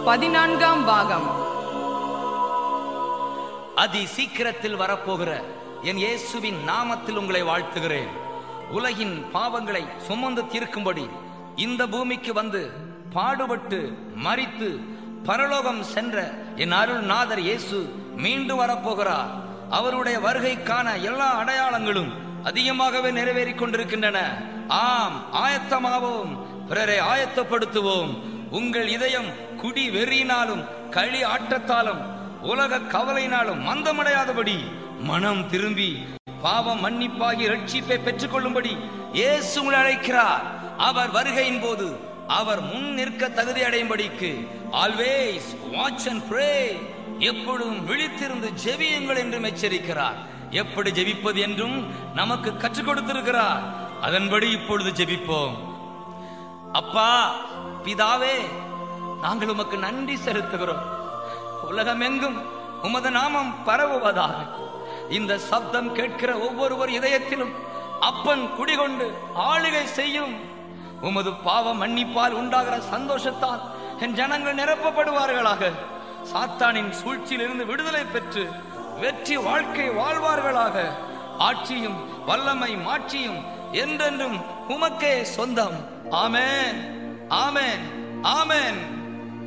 14ஆம் பாகம். அதி சீக்கிரத்தில் வரப்போகிற என் இயேசுவின் நாமத்தில் உங்களை வாழ்த்துகிறேன். உலகின் பாவங்களை சுமந்து தீர்க்கும்படி இந்த பூமிக்கு வந்து பாடுபட்டு மரித்து பரலோகம் சென்ற என் அருள்நாதர் இயேசு மீண்டும் வரப்போகிறார். அவருடைய வருகைக்கான எல்லா அடையாளங்களும் அதிகமாகவே நிறைவேறிக் கொண்டிருக்கின்றன. ஆம், ஆயத்தமாவோம், பிறரை ஆயத்தப்படுத்துவோம். உங்கள் இதயம் குடி வெறியினாலும் களி ஆட்டத்தாலும் உலக கவலையினாலும் மந்தமடையாதபடி மனம் திரும்பி பாவம் மன்னிப்பாகி ரட்சிப்பை பெற்றுக் கொள்ளும்படி இயேசு உங்களை அழைக்கிறார். அவர் வருகையின் போது அவர் முன் நிற்க தகுதி அடையும்படிக்கு ஆல்வேஸ் வாட்ச் அண்ட் ப்ரே, எப்பொழுதும் விழித்திருந்து ஜெபியுங்கள் என்றும் எச்சரிக்கிறார். எப்படி ஜெபிப்பது என்றும் நமக்கு கற்றுக் கொடுத்திருக்கிறார். அதன்படி இப்பொழுது ஜெபிப்போம். அப்பா பிதாவே, நாங்கள் உமக்கு நன்றி செலுத்துகிறோம். உலகமெங்கும் உமது நாமம் பரவுவதாக. இந்த சப்தம் கேட்கிற ஒவ்வொருவர் இதயத்திலும் அப்பன் குடிகொண்டு ஆளுகை செய்யும். உமது பாவ மன்னிப்பால் உண்டாகிற சந்தோஷத்தால் என் ஜனங்கள் நிரப்பப்படுவார்களாக. சாத்தானின் சூழ்ச்சியிலிருந்து விடுதலை பெற்று வெற்றி வாழ்க்கை வாழ்வார்களாக. ஆட்சியும் வல்லமை மாட்சியும் என்றென்றும் உமக்கே சொந்தம். ஆமென், ஆமென், ஆமென்.